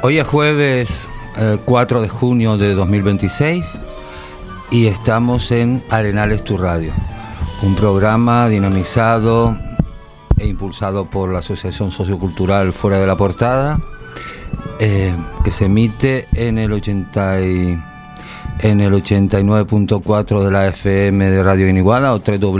Hoy es jueves 4 de junio de 2026 y estamos en Arenales Tu Radio, un programa dinamizado e impulsado por la Asociación Sociocultural Fuera de la Portada, que se emite en el 89.4 de la FM de Radio Guiniguada o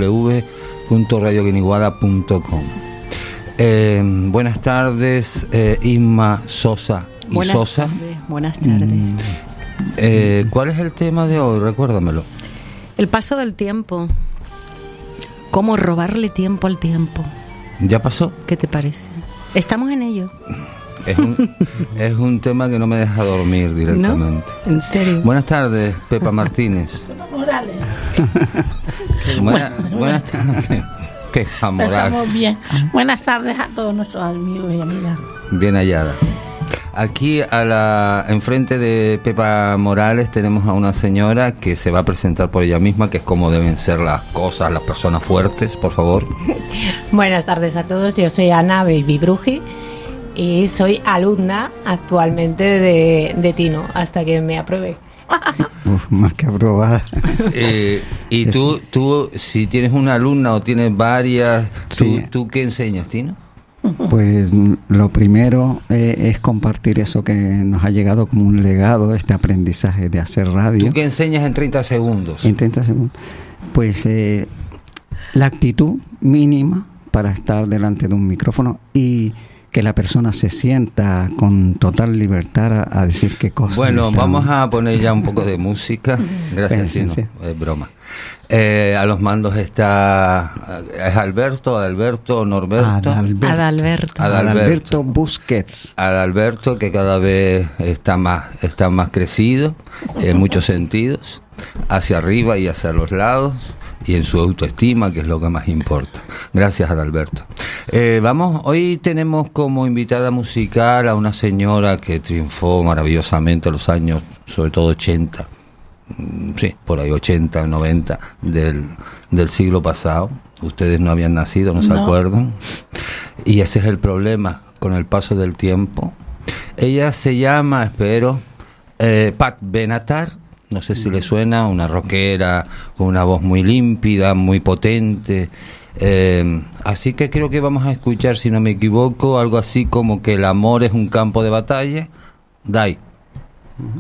www.radioguiniguada.com. Buenas tardes, Inma Sosa y buenas Sosa. Tardes, buenas tardes. ¿Cuál es el tema de hoy? Recuérdamelo. El paso del tiempo. ¿Cómo robarle tiempo al tiempo? ¿Ya pasó? ¿Qué te parece? Estamos en ello. Es un tema que no me deja dormir directamente. ¿No? ¿En serio? Buenas tardes, Pepa Martínez. Morales. Buenas tardes, Pepa Morales. Estamos bien. Buenas tardes a todos nuestros amigos y amigas. Bien hallada. Aquí enfrente de Pepa Morales tenemos a una señora que se va a presentar por ella misma, que es como deben ser las cosas, las personas fuertes, por favor. Buenas tardes a todos, yo soy Ana Baby Bruji y soy alumna actualmente de Tino, hasta que me apruebe. Más que aprobada. Y tú, si tienes una alumna o tienes varias, ¿tú qué enseñas, Tino? Pues lo primero es compartir eso que nos ha llegado como un legado, este aprendizaje de hacer radio. ¿Tú qué enseñas en 30 segundos? En 30 segundos. Pues la actitud mínima para estar delante de un micrófono y que la persona se sienta con total libertad a decir qué cosas. Bueno, vamos a poner ya un poco de música. Gracias, Tino. Sí. Es broma. A los mandos está es Adalberto Busquets. Adalberto, que cada vez está más crecido en muchos sentidos, hacia arriba y hacia los lados, y en su autoestima, que es lo que más importa. Gracias, Adalberto. Hoy tenemos como invitada musical a una señora que triunfó maravillosamente en los años, sobre todo 80. Sí, por ahí 80, 90 del siglo pasado. Ustedes no habían nacido, no se acuerdan. Y ese es el problema con el paso del tiempo. Ella se llama, Pat Benatar. No sé si le suena, una rockera con una voz muy límpida, muy potente. Así que creo que vamos a escuchar, si no me equivoco, algo así como que el amor es un campo de batalla. Dai.